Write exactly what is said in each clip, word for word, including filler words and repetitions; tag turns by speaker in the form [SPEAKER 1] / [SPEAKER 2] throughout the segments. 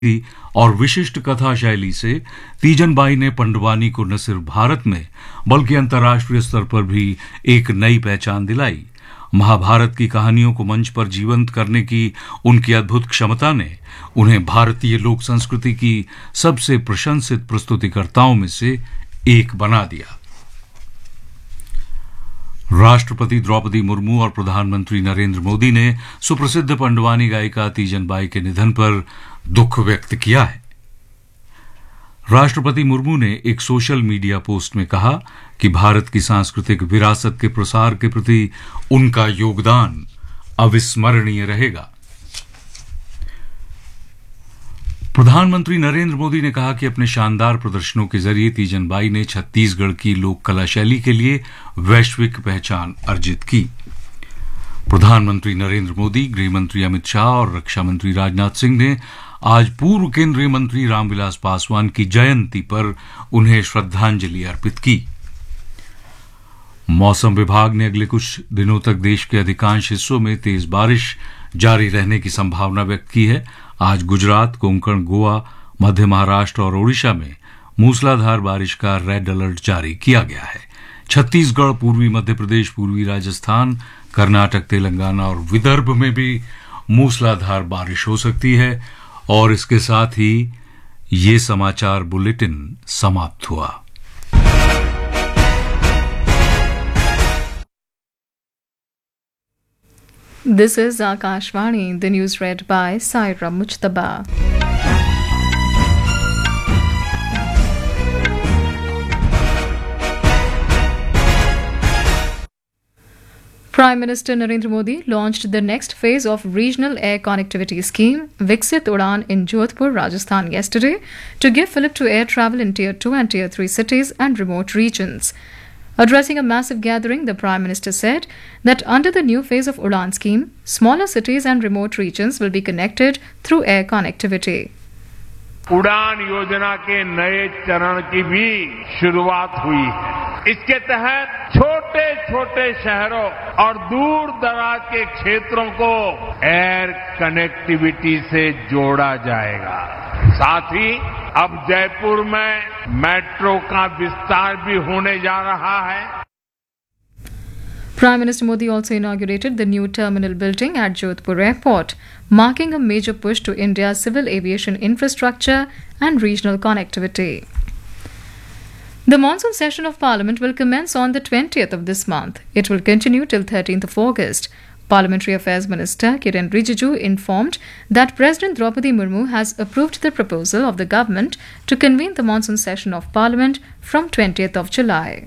[SPEAKER 1] और विशिष्ट कथा शैली से तीजन बाई ने पंडवानी को न सिर्फ भारत में बल्कि अंतर्राष्ट्रीय स्तर पर भी एक नई पहचान दिलाई। महाभारत की कहानियों को मंच पर जीवंत करने की उनकी अद्भुत क्षमता ने उन्हें भारतीय लोक संस्कृति की सबसे प्रशंसित प्रस्तुतिकर्ताओं में से एक बना दिया। राष्ट्रपति द्रौपदी मुर्मू और प्रधानमंत्री नरेंद्र मोदी ने सुप्रसिद्ध पंडवानी गायिका तीजन बाई के निधन पर दुख व्यक्त किया है। राष्ट्रपति मुर्मू ने एक सोशल मीडिया पोस्ट में कहा कि भारत की सांस्कृतिक विरासत के प्रसार के प्रति उनका योगदान अविस्मरणीय रहेगा। प्रधानमंत्री नरेंद्र मोदी ने कहा कि अपने शानदार प्रदर्शनों के जरिए तीजन बाई ने छत्तीसगढ़ की लोक कला शैली के लिए वैश्विक पहचान अर्जित की। प्रधानमंत्री नरेंद्र मोदी, गृह मंत्री अमित शाह और रक्षा मंत्री राजनाथ सिंह ने आज पूर्व केंद्रीय मंत्री रामविलास पासवान की जयंती पर उन्हें श्रद्धांजलि अर्पित की। मौसम विभाग ने अगले कुछ दिनों तक देश के अधिकांश हिस्सों में तेज बारिश जारी रहने की संभावना व्यक्त की है। आज गुजरात, कोंकण, गोवा, मध्य महाराष्ट्र और ओडिशा में मूसलाधार बारिश का रेड अलर्ट जारी किया गया है। छत्तीसगढ़, पूर्वी मध्य प्रदेश, पूर्वी राजस्थान, कर्नाटक, तेलंगाना और विदर्भ में भी मूसलाधार बारिश हो सकती है। और इसके साथ ही ये समाचार बुलेटिन समाप्त हुआ।
[SPEAKER 2] This is Akashvani, the news read by Saira Mujtaba. Prime Minister Narendra Modi launched the next phase of Regional Air Connectivity Scheme, Viksit Udan, in Jodhpur, Rajasthan yesterday to give fillip to air travel in Tier two and Tier three cities and remote regions. Addressing a massive gathering, the Prime Minister said that under the new phase of Udan scheme, smaller cities and remote regions will be connected through air connectivity.
[SPEAKER 3] उड़ान योजना के नए चरण की भी शुरुआत हुई है। इसके तहत छोटे छोटे शहरों और दूर दराज के क्षेत्रों को एयर कनेक्टिविटी से जोड़ा जाएगा। साथ ही अब जयपुर में मेट्रो का विस्तार भी होने जा रहा है।
[SPEAKER 2] Prime Minister Modi also inaugurated the new terminal building at Jodhpur Airport, marking a major push to India's civil aviation infrastructure and regional connectivity. The monsoon session of Parliament will commence on the twentieth of this month. It will continue till thirteenth of August. Parliamentary Affairs Minister Kiren Rijiju informed that President Draupadi Murmu has approved the proposal of the government to convene the monsoon session of Parliament from twentieth of July.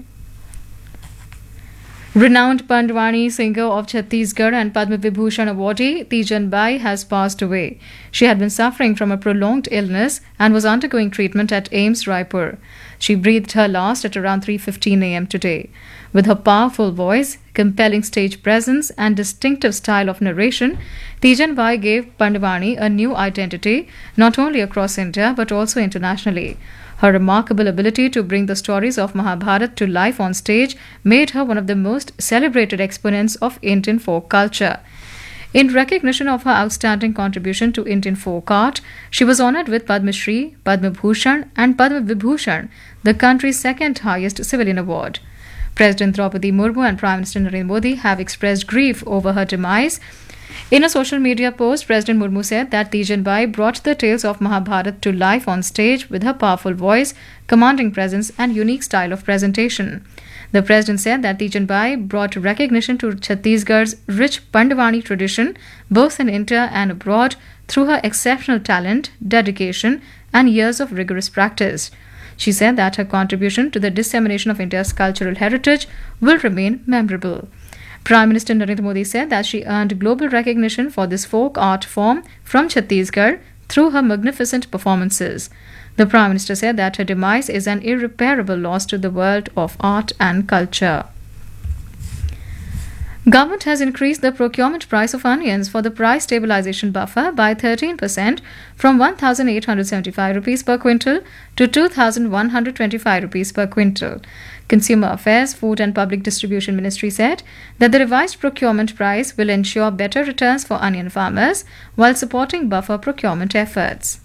[SPEAKER 2] Renowned Pandwani singer of Chhattisgarh and Padma Vibhushan awardee Tijan Bai has passed away. She had been suffering from a prolonged illness and was undergoing treatment at AIIMS Raipur. She breathed her last at around three fifteen a m today. With her powerful voice, compelling stage presence and distinctive style of narration, Tijan Bai gave Pandwani a new identity not only across India but also internationally. Her remarkable ability to bring the stories of Mahabharata to life on stage made her one of the most celebrated exponents of Indian folk culture. In recognition of her outstanding contribution to Indian folk art, she was honoured with Padma Shri, Padma Bhushan and Padma Vibhushan, the country's second highest civilian award. President Draupadi Murmu and Prime Minister Narendra Modi have expressed grief over her demise. In a social media post, President Murmu said that Tijan Bai brought the tales of Mahabharata to life on stage with her powerful voice, commanding presence and unique style of presentation. The President said that Tijan Bai brought recognition to Chhattisgarh's rich Pandwani tradition, both in India and abroad, through her exceptional talent, dedication and years of rigorous practice. She said that her contribution to the dissemination of India's cultural heritage will remain memorable. Prime Minister Narendra Modi said that she earned global recognition for this folk art form from Chhattisgarh through her magnificent performances. The Prime Minister said that her demise is an irreparable loss to the world of art and culture. Government has increased the procurement price of onions for the price stabilization buffer by thirteen percent from one thousand eight hundred seventy-five rupees per quintal to two thousand one hundred twenty-five rupees per quintal. Consumer Affairs, Food and Public Distribution Ministry said that the revised procurement price will ensure better returns for onion farmers while supporting buffer procurement efforts.